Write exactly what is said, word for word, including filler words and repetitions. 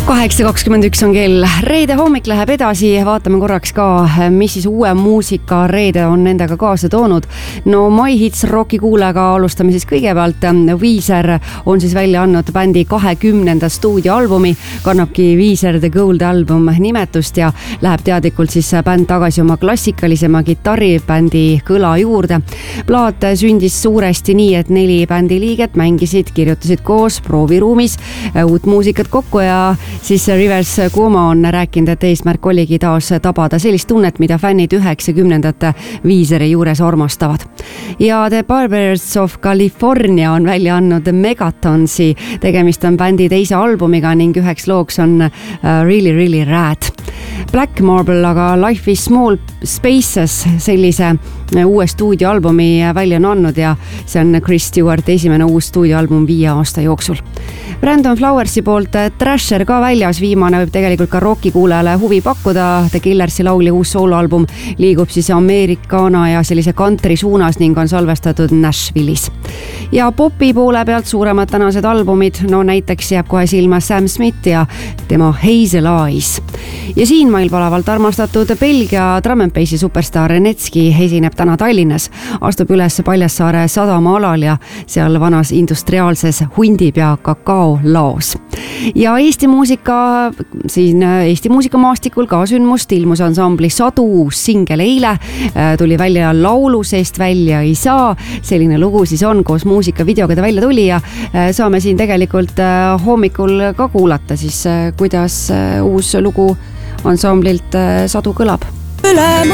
kaheksa kakskümmend üks on kell, reede hommik läheb edasi, vaatame korraks ka, mis siis uue muusika reede on endaga kaasa toonud. No My Hits Rocki kuulajaga alustame siis kõigepealt. Weezer on siis välja andnud bändi kahekümnenda stuudioalbumi, kannabki Weezer The Gold Album nimetust ja läheb teadlikult siis bänd tagasi oma klassikalisema kitarribändi kõla juurde. Plaat sündis suuresti nii, et neli bändi liiget mängisid, kirjutasid koos prooviruumis uut muusikat kokku ja siis Rivers Cuomo on rääkinud, et eesmärk oligi taas tabada sellist tunnet, mida fännid üheksakümnendate Weezeri juures armastavad. Ja The Barbers of California on välja andnud Megatonsi, tegemist on bändi teise albumiga ning üheks looks on Really Really Rad. Black Marble aga Life is Small Spaces sellise uue stuudioalbumi välja on andnud ja see on Chris Stewart esimene uus stuudioalbum viie aasta jooksul. Brandon Flowersi poolt Thrasher ka väljas, viimane võib tegelikult ka rockikuulajale huvi pakkuda. The Killersi laulja uus sooloalbum liigub siis Americana ja sellise country suunas ning on salvestatud Nashville'is. Ja popi poole pealt suuremad tänased albumid, no näiteks jääb kohe silma Sam Smith ja tema Hazel Eyes. Ja siin mailpalavalt armastatud Belgia drum and bassi superstar Renetski esineb täna Tallinnas, astub üles Paljassaare sadama alal ja seal vanas industriaalses Hundipea kakao laos. Ja Eesti muusika, siin Eesti muusikamaastikul ka sündmust, ilmus ansambli Sadu uus singel eile, tuli välja laulu seest välja ei saa, selline lugu siis on koos muusikavideoga ta välja tuli ja saame siin tegelikult hommikul ka kuulata siis, kuidas uus lugu ansamblilt Sadu kõlab.